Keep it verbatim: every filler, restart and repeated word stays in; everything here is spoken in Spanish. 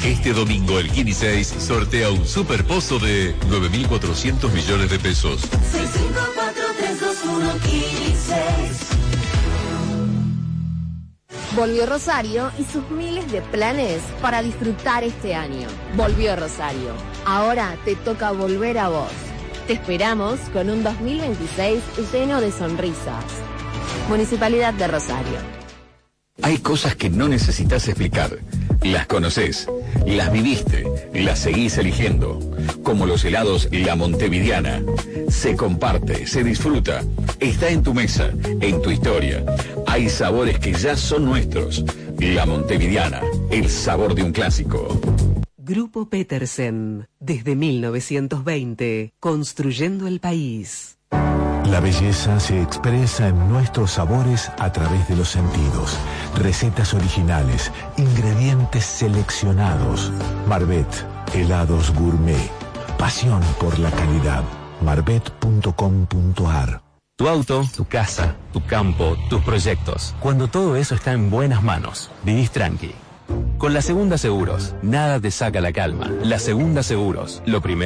Este domingo el Kini seis sortea un superpozo de nueve mil cuatrocientos millones de pesos. seis cinco cuatro tres dos uno Kini seis. Volvió Rosario y sus miles de planes para disfrutar este año. Volvió Rosario. Ahora te toca volver a vos. Te esperamos con un dos mil veintiséis lleno de sonrisas. Municipalidad de Rosario. Hay cosas que no necesitas explicar. Las conoces, las viviste, las seguís eligiendo. Como los helados La Montevidiana. Se comparte, se disfruta. Está en tu mesa, en tu historia. Hay sabores que ya son nuestros. La Montevidiana, el sabor de un clásico. Grupo Petersen, desde mil novecientos veinte, construyendo el país. La belleza se expresa en nuestros sabores a través de los sentidos. Recetas originales, ingredientes seleccionados. Marbet, helados gourmet. Pasión por la calidad. marbet punto com punto ar. Tu auto, tu casa, tu campo, tus proyectos. Cuando todo eso está en buenas manos, vivís tranqui. Con la Segunda Seguros, nada te saca la calma. La Segunda Seguros, lo primero.